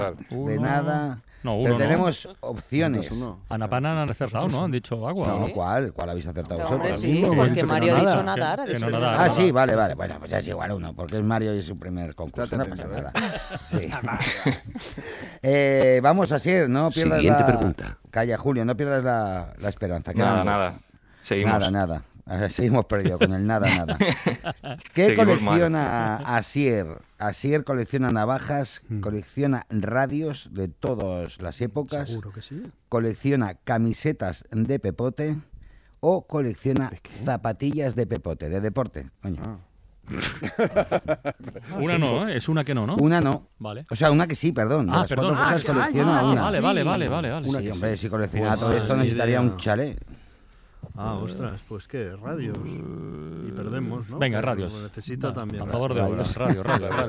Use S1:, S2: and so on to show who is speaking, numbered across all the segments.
S1: De nada.
S2: No,
S1: Pero
S2: uno
S1: tenemos opciones.
S2: Anapana han acertado, ¿no? Han dicho agua.
S1: No,
S2: ¿no?
S1: ¿cuál habéis acertado
S3: Hombre,
S1: vosotros?
S3: sí, porque Mario ha dicho nadar.
S2: Que no nadar.
S1: Ah, sí, vale. Bueno, pues ya es igual uno, porque es Mario y es su primer concurso. No pasa nada. Sí. Vamos, Asier, no pierdas
S4: Siguiente pregunta.
S1: Calla, Julio, no pierdas la esperanza.
S5: Nada. Seguimos.
S1: Nada. Seguimos perdidos con el nada. ¿Qué
S5: Seguimos
S1: colecciona Asier? Asier colecciona navajas, colecciona radios de todas las épocas.
S6: Seguro que sí.
S1: Colecciona camisetas de Pepote o colecciona zapatillas de Pepote, de deporte. Coño.
S2: Una no, ¿eh? Es una que no, ¿no?
S1: Una no.
S2: Vale.
S1: O sea, una que sí, perdón. De las
S2: perdón.
S1: cuatro cosas colecciona una.
S2: Vale.
S1: Sí, hombre, si coleccionara todo esto necesitaría un chalet.
S6: Ostras, pues qué, radios. Y perdemos, ¿no?
S2: Venga,
S6: Pero
S2: radios.
S6: lo necesito también.
S2: A favor de Dios. Radio.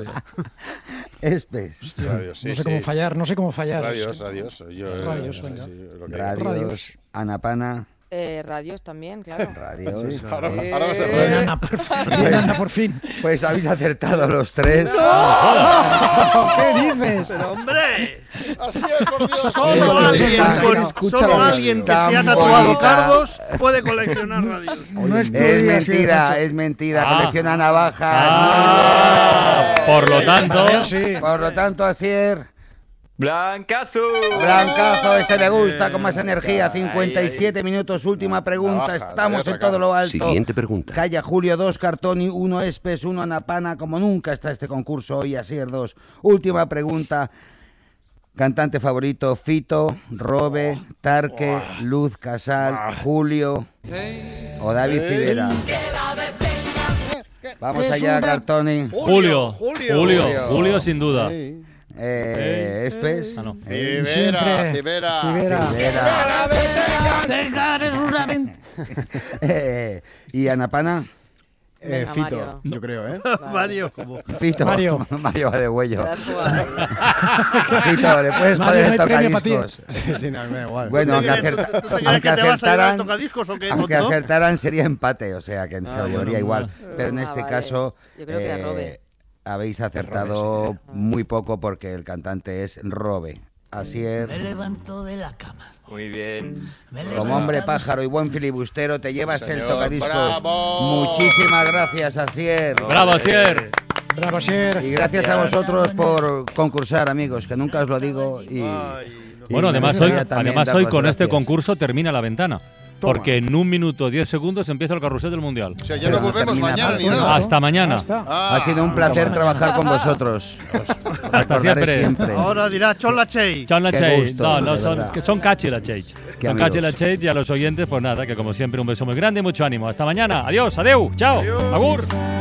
S1: Espes.
S7: Radios, sí,
S8: no sé cómo fallar.
S7: Radios.
S8: Radios, venga.
S1: Radios. Anapana.
S3: Radios también, claro.
S1: Radios.
S7: Sí, ahora va a ser radio.
S8: Ana, por fin.
S1: Pues habéis acertado los tres.
S8: ¿Qué dices?
S6: Pero hombre,
S7: Así es, por Dios.
S6: solo alguien que se ha
S1: Tan
S6: tatuado
S1: bonita.
S6: cardos puede coleccionar radios.
S8: No
S1: Es mentira, colecciona navajas.
S2: Por lo tanto,
S1: Por lo tanto, Asier,
S5: ¡Blancazo!
S1: Blancazo, este me gusta, con más energía, 57 minutos, última pregunta,
S7: navaja,
S1: estamos
S7: de
S1: en todo lo alto.
S4: Siguiente pregunta.
S1: Calla Julio, 2 Cartoni, 1 Espes, 1 Anapana, como nunca está este concurso hoy, Asier 2. Última pregunta, cantante favorito, Fito, Robe, Tarque, Luz Casal, Julio o David Civera. Vamos allá, Cartoni.
S2: Julio sin duda.
S1: Espes.
S2: Ah, no.
S7: Civera.
S1: Y Anapana.
S3: Venga,
S8: Fito,
S3: Mario.
S8: yo creo, ¿eh?
S6: Mario, como.
S1: Fito.
S8: Mario.
S1: Mario va de huello.
S3: Te das jugado.
S1: Fito, le puedes
S8: Mario,
S1: joder
S8: no
S1: el
S8: hay premio para ti.
S1: tocadiscos.
S8: Sí, no, me da igual.
S1: Bueno,
S6: ¿Tú te crees que te vas a llevar el tocadiscos o qué, tonto?
S1: acertaran sería empate, o sea que se lo llevaría igual. Pero en este
S3: vale.
S1: caso
S3: Yo creo que era Robe.
S1: habéis acertado muy poco porque el cantante es Robe. Asier,
S9: levanto de la cama.
S5: Muy bien.
S1: como hombre pájaro y buen filibustero, te llevas el
S7: Señor,
S1: tocadiscos.
S7: ¡bravo!
S1: Muchísimas gracias, Asier.
S2: ¡Bravo, Asier!
S8: Bravo, Asier.
S1: Y gracias a vosotros por concursar, amigos, que nunca os lo digo. Y
S2: Bueno,
S1: me
S2: además
S1: gustaría también
S2: hoy
S1: dar las
S2: con este
S1: gracias.
S2: concurso termina la ventana. Porque en 1 minuto 10 segundos empieza el carrusel del Mundial.
S7: O sea, ya no volvemos
S1: termina
S7: mañana ni
S1: mal.
S7: nada.
S2: Hasta mañana.
S1: Ha sido un placer trabajar con vosotros.
S2: Hasta
S1: Recordaré
S2: siempre.
S6: Ahora dirá Chola Chey.
S2: Son la
S1: Qué
S2: Chey.
S1: gusto,
S2: No,
S1: de
S2: son,
S1: verdad.
S2: que son Cachi la Chey.
S1: Qué
S2: Son Cachi
S1: amigos.
S2: la Chey y a los oyentes, pues nada, que como siempre un beso muy grande y mucho ánimo. Hasta mañana. Adiós, adeu, chao, agur.